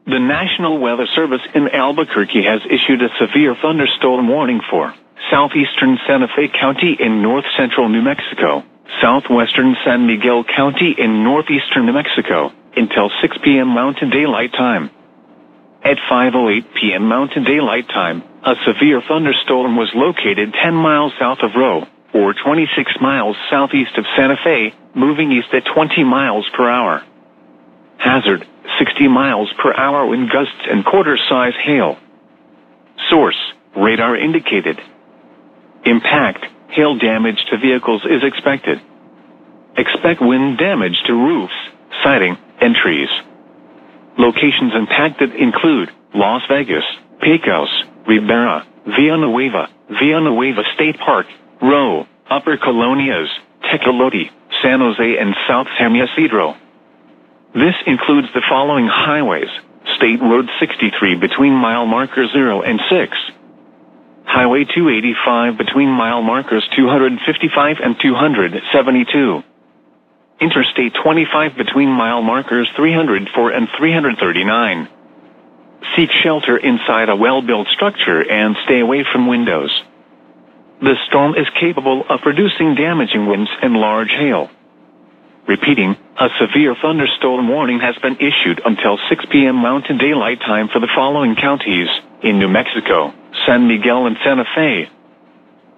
The National Weather Service in Albuquerque has issued a severe thunderstorm warning for southeastern Santa Fe County in north-central New Mexico, southwestern San Miguel County in northeastern New Mexico, until 6 p.m. Mountain Daylight Time. At 5:08 p.m. Mountain Daylight Time, a severe thunderstorm was located 10 miles south of Roe, or 26 miles southeast of Santa Fe, moving east at 20 miles per hour. Hazard, 60 miles per hour wind gusts and quarter-size hail. Source, radar indicated. Impact, hail damage to vehicles is expected. Expect wind damage to roofs, siding, and trees. Locations impacted include Las Vegas, Pecos, Ribera, Villanueva State Park, Roe, Upper Colonias, Tecolote, San Jose, and South San Ysidro. This includes the following highways: State Road 63 between mile markers 0 and 6. Highway 285 between mile markers 255 and 272. Interstate 25 between mile markers 304 and 339. Seek shelter inside a well-built structure and stay away from windows. The storm is capable of producing damaging winds and large hail. Repeating, a severe thunderstorm warning has been issued until 6 p.m. Mountain Daylight Time for the following counties in New Mexico: San Miguel and Santa Fe,